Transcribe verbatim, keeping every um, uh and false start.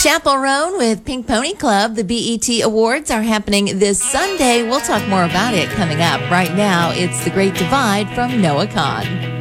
Chaperone with Pink Pony Club. The B E T Awards are happening this Sunday. We'll talk more about it coming up. Right now, it's The Great Divide from Noah Kahan.